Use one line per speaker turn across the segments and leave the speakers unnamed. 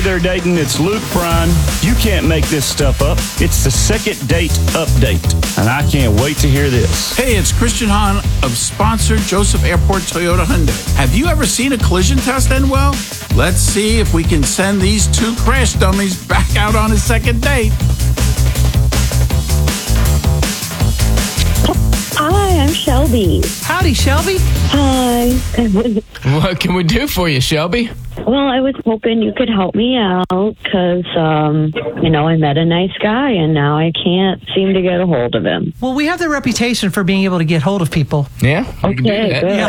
there, Dayton. It's Luke Prine. You can't make this stuff up. It's the second date update, and I can't wait to hear this.
Hey, it's Christian Hahn of sponsored Joseph Airport Toyota Hyundai. Have you ever seen a collision test end well? Let's see if we can send these two crash dummies back out on a second date.
Hi, I'm Shelby.
Howdy, Shelby.
Hi.
What can we do for you, Shelby?
Well, I was hoping you could help me out because, I met a nice guy and now I can't seem to get a hold of him.
Well, we have the reputation for being able to get hold of people.
Yeah?
Okay, good.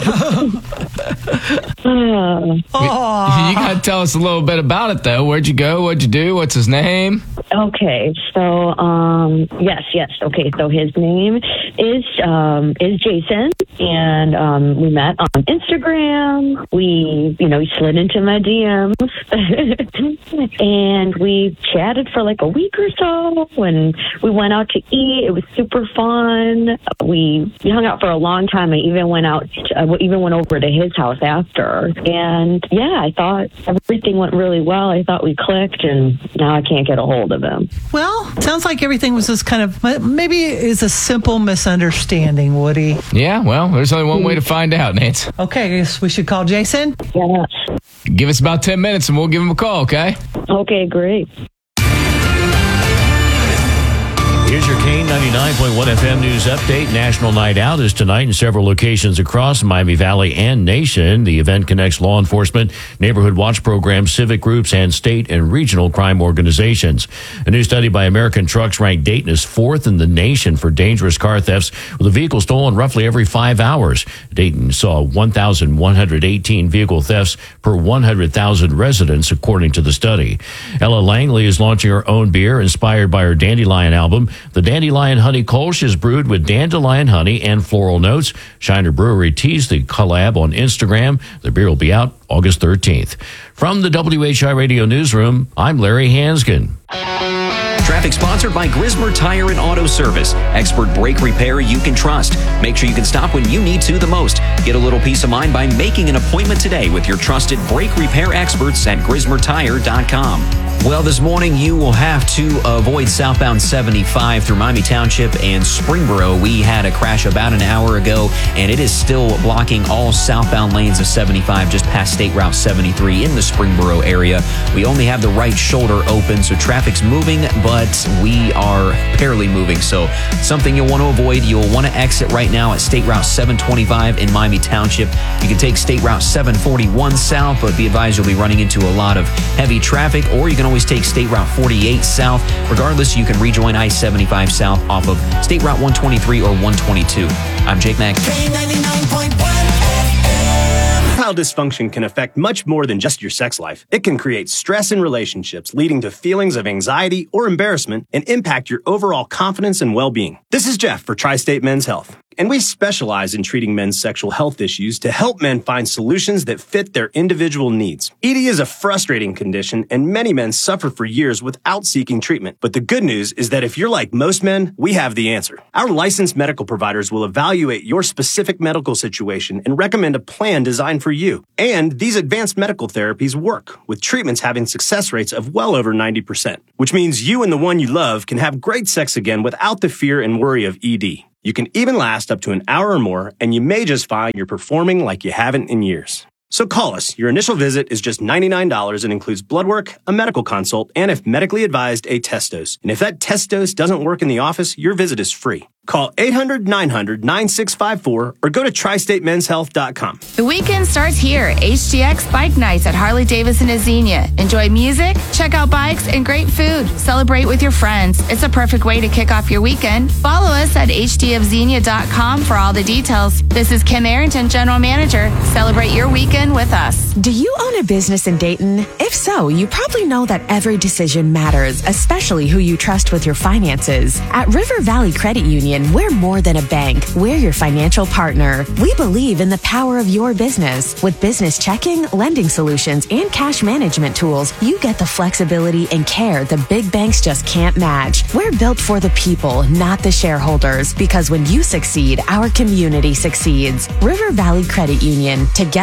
You got to tell us a little bit about it, though. Where'd you go? What'd you do? What's his name?
Okay, so, yes. Okay, so his name is Jason, and we met on Instagram. We, he slid into my DMs, and we chatted for like a week or so, and we went out to eat. It was super fun. We hung out for a long time. I even went over to his house after, and yeah, I thought everything went really well. I thought we clicked, and now I can't get a hold of him.
Well, sounds like everything was just kind of, maybe it's a simple misunderstanding, Woody.
Yeah, well, there's only one way to find out, Nance.
Okay, I guess we should call Jason.
Yeah.
Give us about 10 minutes and we'll give him a call, okay?
Okay, great.
Here's your K99.1 FM News Update. National Night Out is tonight in several locations across Miami Valley and nation. The event connects law enforcement, neighborhood watch programs, civic groups, and state and regional crime organizations. A new study by American Trucks ranked Dayton as fourth in the nation for dangerous car thefts, with a vehicle stolen roughly every 5 hours. Dayton saw 1,118 vehicle thefts per 100,000 residents, according to the study. Ella Langley is launching her own beer inspired by her Dandelion album. The Dandelion Honey Kolsch is brewed with dandelion honey and floral notes. Shiner Brewery teased the collab on Instagram. The beer will be out August 13th. From the WHI Radio Newsroom, I'm Larry Hansgen.
Traffic sponsored by Grismer Tire and Auto Service. Expert brake repair you can trust. Make sure you can stop when you need to the most. Get a little peace of mind by making an appointment today with your trusted brake repair experts at GrismerTire.com. Well, this morning you will have to avoid southbound 75 through Miami Township and Springboro. We had a crash about an hour ago, and it is still blocking all southbound lanes of 75 just past State Route 73 in the Springboro area. We only have the right shoulder open, so traffic's moving, but we are barely moving. So something you'll want to avoid. You'll want to exit right now at State Route 725 in Miami Township. You can take State Route 741 south, but be advised you'll be running into a lot of heavy traffic, or you can always take State Route 48 south. Regardless, you can rejoin I-75 south off of State Route 123 or 122. I'm Jake Mack.
Erectile dysfunction can affect much more than just your sex life. It can create stress in relationships, leading to feelings of anxiety or embarrassment, and impact your overall confidence and well-being. This is Jeff for Tri-State Men's Health, and we specialize in treating men's sexual health issues to help men find solutions that fit their individual needs. ED is a frustrating condition, and many men suffer for years without seeking treatment. But the good news is that if you're like most men, we have the answer. Our licensed medical providers will evaluate your specific medical situation and recommend a plan designed for you. And these advanced medical therapies work, with treatments having success rates of well over 90%, which means you and the one you love can have great sex again without the fear and worry of ED. You can even last up to an hour or more, and you may just find you're performing like you haven't in years. So call us. Your initial visit is just $99 and includes blood work, a medical consult, and if medically advised, a test dose. And if that test dose doesn't work in the office, your visit is free. Call 800-900-9654 or go to tristatemenshealth.com.
The weekend starts here. HDX Bike Nights at Harley-Davidson of Xenia. Enjoy music, check out bikes, and great food. Celebrate with your friends. It's a perfect way to kick off your weekend. Follow us at hdofxenia.com for all the details. This is Kim Arrington, General Manager. Celebrate your weekend with us.
Do you own a business in Dayton? If so, you probably know that every decision matters, especially who you trust with your finances. At River Valley Credit Union, we're more than a bank. We're your financial partner. We believe in the power of your business. With business checking, lending solutions, and cash management tools, you get the flexibility and care the big banks just can't match. We're built for the people, not the shareholders, because when you succeed, our community succeeds. River Valley Credit Union. Together,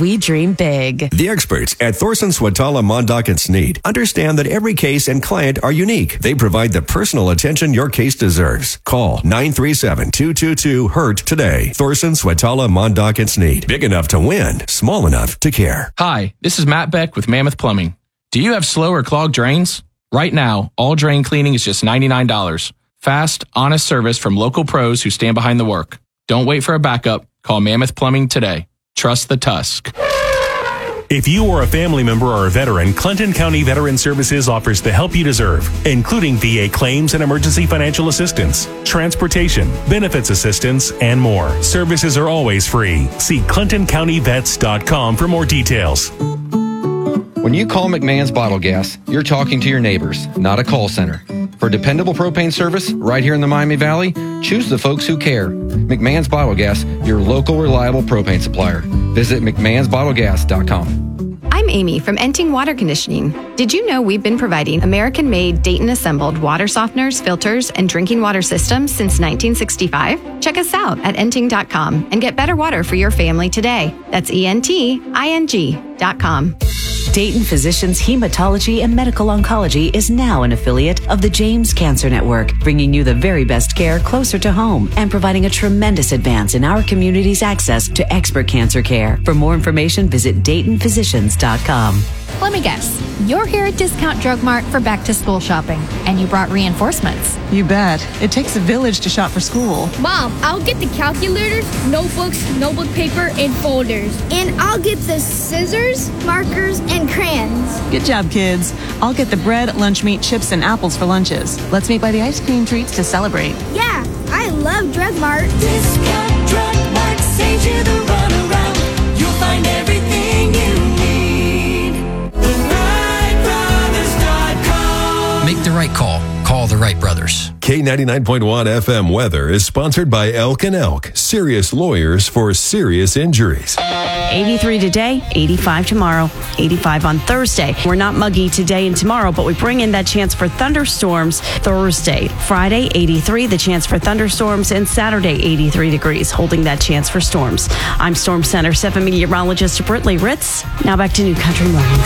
we dream big.
The experts at Thorson, Swatala, Mondock, and Sneed understand that every case and client are unique. They provide the personal attention your case deserves. Call 937-222-HURT today. Thorson, Swatala, Mondock, and Sneed. Big enough to win, small enough to care.
Hi, this is Matt Beck with Mammoth Plumbing. Do you have slow or clogged drains? Right now, all drain cleaning is just $99. Fast, honest service from local pros who stand behind the work. Don't wait for a backup. Call Mammoth Plumbing today. Trust the Tusk.
If you or a family member are a veteran, Clinton County Veteran Services offers the help you deserve, including VA claims and emergency financial assistance, transportation, benefits assistance, and more. Services are always free. See ClintonCountyVets.com for more details.
When you call McMahon's Bottle Gas, you're talking to your neighbors, not a call center. For dependable propane service right here in the Miami Valley, choose the folks who care. McMahon's Bottle Gas, your local reliable propane supplier. Visit McMahon'sBottleGas.com.
I'm Amy from Enting Water Conditioning. Did you know we've been providing American-made, Dayton-assembled water softeners, filters, and drinking water systems since 1965? Check us out at enting.com and get better water for your family today. That's ENTING.com.
Dayton Physicians Hematology and Medical Oncology is now an affiliate of the James Cancer Network, bringing you the very best care closer to home and providing a tremendous advance in our community's access to expert cancer care. For more information, visit DaytonPhysicians.com.
Let me guess. You're here at Discount Drug Mart for back-to-school shopping, and you brought reinforcements.
You bet. It takes a village to shop for school.
Mom, I'll get the calculators, notebooks, notebook paper, and folders. And I'll get the scissors, markers, and crayons.
Good job, kids. I'll get the bread, lunch meat, chips, and apples for lunches. Let's meet by the ice cream treats to celebrate.
Yeah, I love Drug Mart.
Discount Drug Mart saves you the runaround. You'll find everything you need.
Make the right call. Call the Wright Brothers.
K99.1 FM weather is sponsored by Elk & Elk, serious lawyers for serious injuries.
83 today, 85 tomorrow, 85 on Thursday. We're not muggy today and tomorrow, but we bring in that chance for thunderstorms Thursday. Friday, 83, the chance for thunderstorms, and Saturday, 83 degrees, holding that chance for storms. I'm Storm Center 7 meteorologist Britley Ritz. Now back to New Country Mornings.